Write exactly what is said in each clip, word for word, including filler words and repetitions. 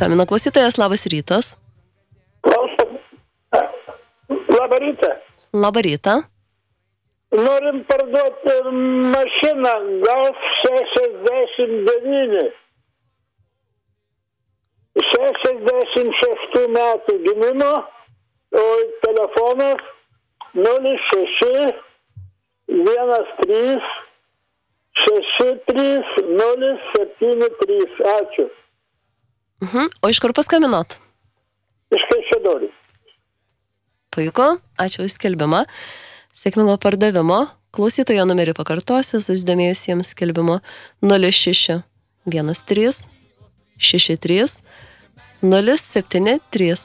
Skambino klausytojas, labas rytas. Klausom. Labą rytą. Labą rytą. Norim parduoti mašiną Golf šešiasdešimt devyni. šešiasdešimt šeštų metų gimimo, o telefonas nulis šeši vienas trys šeši trys nulis septyni trys. Ačiū. Mhm. O iš kur paskambinot? Iš Kaišiadorių. Puiku, ačiū už skelbimą. Sėkmingo pardavimo. Klausytojo numerį pakartosiu, susidomėjusiems skelbimo nulis šeši vienas trys šeši trys nulis septyni trys.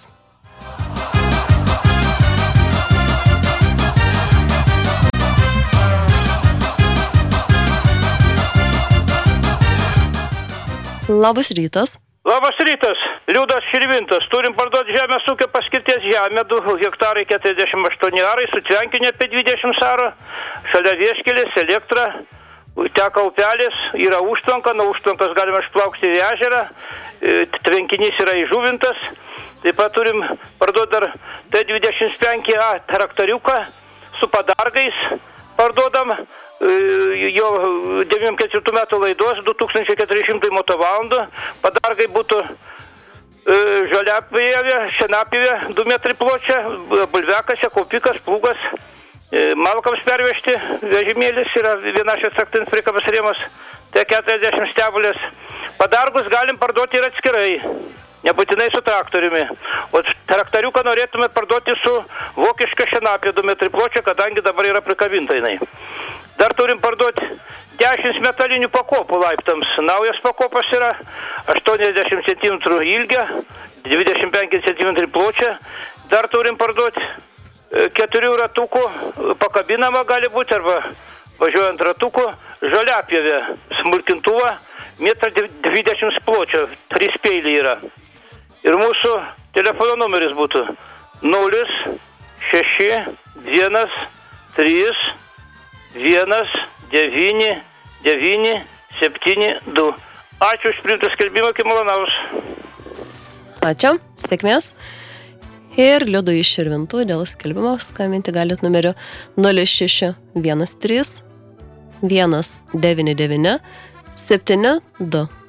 Labas rytas. Labas rytas, Liudas Širvintas. Turim parduoti žemės ūkio paskirties žemę, du hektarai keturiasdešimt aštuoni arai, su tvenkiniu apie dvidešimt arų, šalia vieškelis, elektra, teka upelis, yra užtvanka, nuo užtvankos galima išplaukti į ežerą, tvenkinys yra įžuvintas. Taip pat turim parduoti dar T dvidešimt penki A traktoriuką su padargais, parduodam. Jo devyniasdešimt ketvirtų metų laidos, du tūkstančiai keturi šimtai motovalandų, padargai būtų e, žaliapjovė, šienapjovė, du metrai pločia, bulviakas, kaupikas, plūgas, e, malkams pervežti, vežimėlis yra vienašės traktorinis priekabas rėmas, T keturiasdešimt stebulės. Padargus galim parduoti ir atskirai, nebūtinai su traktoriumi. O traktoriuką norėtume parduoti su vokiška šienapjovė, du metrai pločia, kadangi dabar yra prikabinta jinai. Dar turim parduoti dešimt metalinių pakopų laiptams. Naujas pakopas yra aštuoniasdešimt centimetrų ilgio, dvidešimt penki centimetrai pločia. Dar turim parduoti keturių ratukų pakabinama gali būti, arba važiuojant ratukų, žaliapjovė, smulkintuvą, metrą dvidešimt pločio, trys peiliai yra. Ir mūsų telefono numeris būtų nulis šeši vienas trys vienas devyni devyni septyni du. Ačiū už priimtą skelbimą, kaip malonaus. Ačiū, sėkmės. Ir Liudui iš Širvintų dėl skelbimo skambinti galit numeriu nulis šeši vienas trys vienas devyni devyni septyni du.